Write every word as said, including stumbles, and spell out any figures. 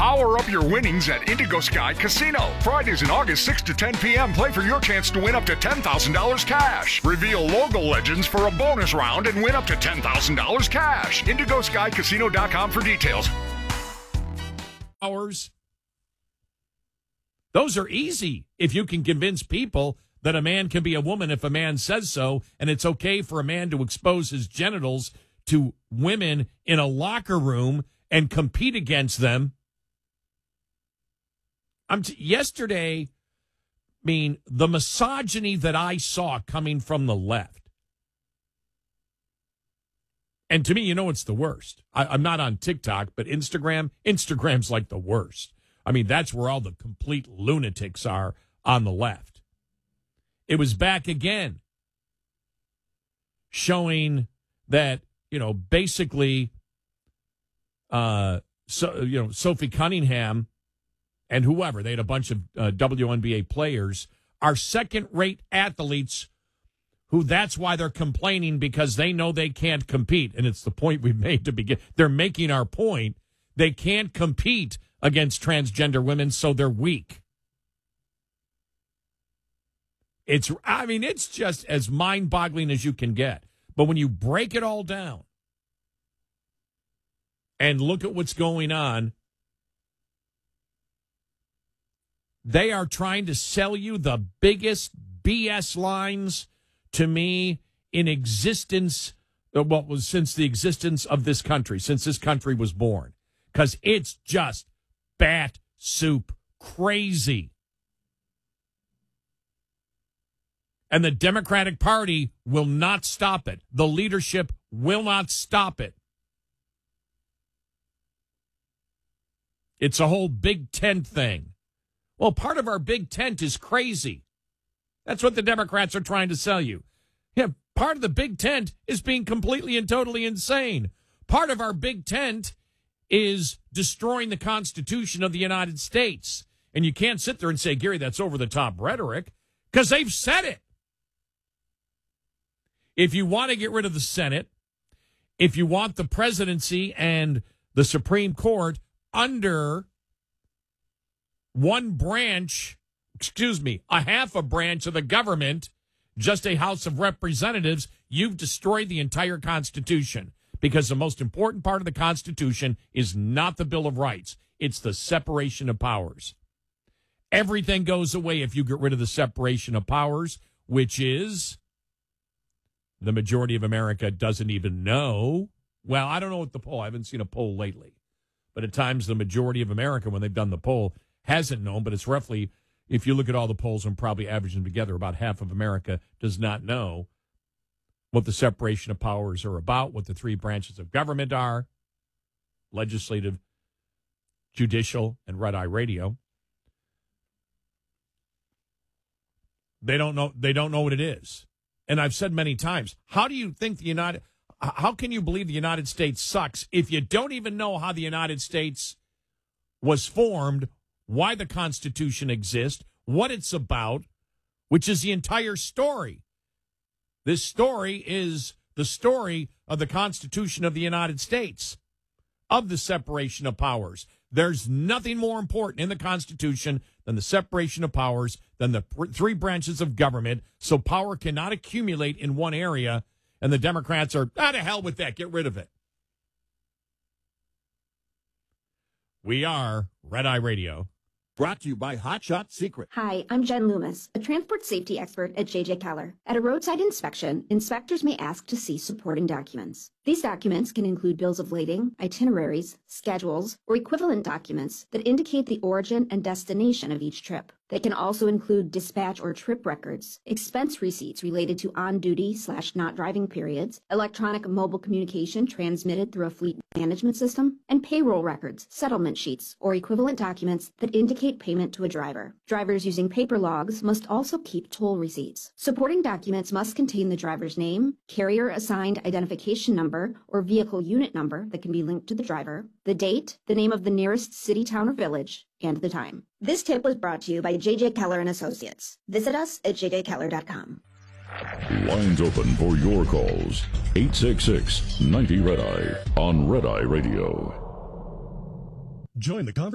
Power up your winnings at Indigo Sky Casino. Fridays in August, six to ten p.m. Play for your chance to win up to ten thousand dollars cash. Reveal logo legends for a bonus round and win up to ten thousand dollars cash. indigo sky casino dot com for details. Hours. Those are easy if you can convince people that a man can be a woman if a man says so, and it's okay for a man to expose his genitals to women in a locker room and compete against them. I'm t- yesterday, I mean, the misogyny that I saw coming from the left. And to me, you know, it's the worst. I, I'm not on TikTok, but Instagram, Instagram's like the worst. I mean, that's where all the complete lunatics are on the left. It was back again, showing that, you know, basically, uh, so you know, Sophie Cunningham and whoever, they had a bunch of uh, W N B A players, are second-rate athletes who that's why they're complaining, because they know they can't compete. And it's the point we made to begin. They're making our point. They can't compete against transgender women, so they're weak. It's, I mean, it's just as mind-boggling as you can get. But when you break it all down and look at what's going on, they are trying to sell you the biggest B S lines, to me, in existence, what was since the existence of this country, since this country was born. Because it's just bat soup crazy. And the Democratic Party will not stop it. The leadership will not stop it. It's a whole big tent thing. Well, part of our big tent is crazy. That's what the Democrats are trying to sell you. Yeah, part of the big tent is being completely and totally insane. Part of our big tent is destroying the Constitution of the United States. And you can't sit there and say, Gary, that's over-the-top rhetoric, because they've said it. If you want to get rid of the Senate, if you want the presidency and the Supreme Court under one branch, excuse me, a half a branch of the government, just a House of Representatives, you've destroyed the entire Constitution, because the most important part of the Constitution is not the Bill of Rights. It's the separation of powers. Everything goes away if you get rid of the separation of powers, which is the majority of America doesn't even know. Well, I don't know what the poll, I haven't seen a poll lately. But at times the majority of America, when they've done the poll, hasn't known. But it's roughly, if you look at all the polls and probably average them together, about half of America does not know what the separation of powers are about, what the three branches of government are: legislative, judicial, and Red Eye Radio. They don't know. They don't know what it is. And I've said many times, how do you think the United, how can you believe the United States sucks if you don't even know how the United States was formed, why the Constitution exists, what it's about, which is the entire story. This story is the story of the Constitution of the United States, of the separation of powers. There's nothing more important in the Constitution than the separation of powers, than the pr- three branches of government, so power cannot accumulate in one area, and the Democrats are, ah, to hell with that, get rid of it. We are Red Eye Radio. Brought to you by Hot Shot Secret. Hi, I'm Jen Loomis, a transport safety expert at J J Keller. At a roadside inspection, inspectors may ask to see supporting documents. These documents can include bills of lading, itineraries, schedules, or equivalent documents that indicate the origin and destination of each trip. They can also include dispatch or trip records, expense receipts related to on-duty slash not driving periods, electronic mobile communication transmitted through a fleet management system, and payroll records, settlement sheets, or equivalent documents that indicate payment to a driver. Drivers using paper logs must also keep toll receipts. Supporting documents must contain the driver's name, carrier-assigned identification number, or vehicle unit number that can be linked to the driver, the date, the name of the nearest city, town, or village, and the time. This tip was brought to you by J J Keller and Associates. Visit us at j j keller dot com. Lines open for your calls. eight six six, ninety, Red Eye on Red Eye Radio. Join the conversation.